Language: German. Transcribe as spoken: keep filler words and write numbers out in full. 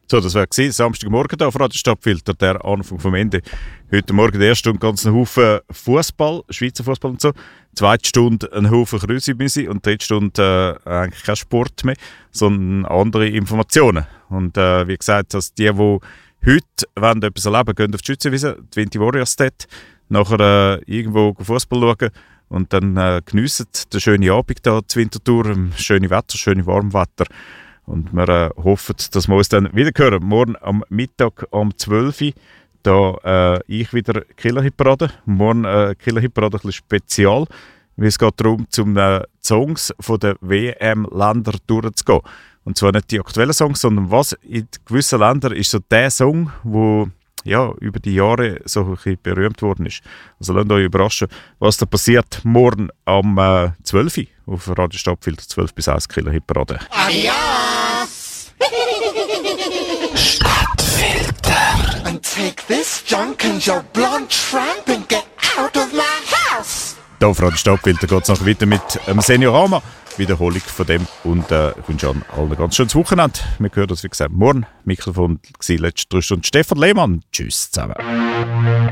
So, das war Samstagmorgen da auf Radio Stadtfilter, der Anfang vom Ende. Heute Morgen der erste Stunde ganz einen Haufen Fußball, Schweizer Fußball und so. Zweite Stunde ein Haufen Krüsi-Müsi und dritte Stunde äh, eigentlich kein Sport mehr, sondern andere Informationen. Und äh, wie gesagt, dass die, die heute wollen, etwas erleben, gehen auf die Schützenwiese, die Vinti Warriors dort, nachher äh, irgendwo Fußball schauen und dann äh, geniessen den schönen Abend da zur Winterthur, schönes Wetter, schönes Warmwetter. Und wir äh, hoffen, dass wir uns dann wieder hören. Morgen am Mittag um zwölf Uhr. Da äh, ich wieder Killerhitparade. Morgen äh, Killerhitparade ein bisschen spezial. Weil es geht darum, zum äh, Songs von der W M-Länder durchzugehen. Und zwar nicht die aktuellen Songs, sondern was in gewissen Ländern ist so der Song, wo ja, über die Jahre so ein bisschen berühmt worden ist. Also lasst euch überraschen, was da passiert morgen am äh, zwölf Uhr auf Radio Stadtfilter zwölf bis eins Killerhitparade. Adios! Stadtfilter! And take this junk and your blonde tramp and get out of my house! Hier auf Radio Stadtfilter geht es noch weiter mit einem Seniorama. Wiederholung von dem und äh, ich wünsche allen ein ganz schönes Wochenende. Wir hören uns, wie gesagt, morgen. Mikrofon war letzte drei Stunden Stefan Lehmann. Tschüss zusammen.